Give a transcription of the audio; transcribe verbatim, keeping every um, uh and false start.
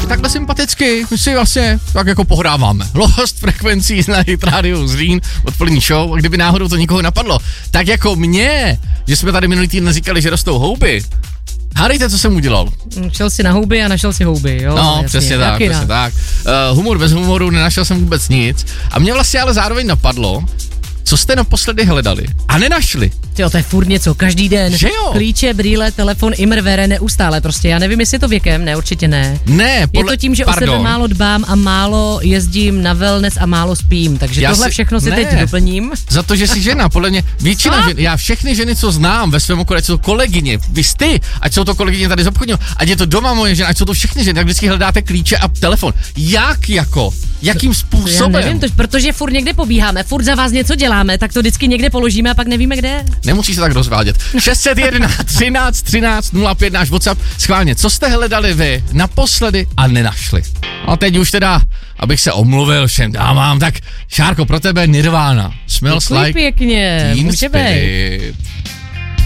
takhle sympaticky, my si vlastně tak jako pohráváme. Lost frekvencí na Hit Radio Zlín, odpolední show, a kdyby náhodou to nikoho napadlo, tak jako mě, že jsme tady minulý týden říkali, že rostou houby. Hádejte, co jsem udělal. Šel si na houby a našel si houby, jo? No, jasně, přesně tak, přesně na. tak. Uh, humor bez humoru, nenašel jsem vůbec nic. A mě vlastně ale zároveň napadlo, co jste naposledy hledali a nenašli. Tyjo, to je furt něco, každý den. Že jo? Klíče, brýle, telefon, imrvere, neustále prostě. Já nevím, jestli je to věkem, ne, určitě ne. Ne, podle... Je to tím, že Pardon. o sebe málo dbám a málo jezdím na wellness a málo spím, takže Já tohle si... všechno si ne. teď doplním. Za to, že jsi žena, podle mě většina žen, já všechny ženy, co znám ve svém okolí, ať jsou to kolegyně, vy ty, ať jsou to kolegyně tady z obchodního, ať je to doma moje žena, ať jsou to všechny ženy, tak vždycky hledáte klíče a telefon. Jak jako? Jakým způsobem? Já nevím, to, protože furt někde pobíháme, furt za vás něco děláme, tak to vždycky někde položíme a pak nevíme kde. Nemusí se tak rozvádět. šest set jedna třináct třináct nula pět náš WhatsApp. Schválně, co jste hledali vy naposledy a nenašli? A teď už teda, abych se omluvil všem dámám, tak Šárko, pro tebe Nirvana. Smells Děkuji like pěkně, Teen může být. Spirit.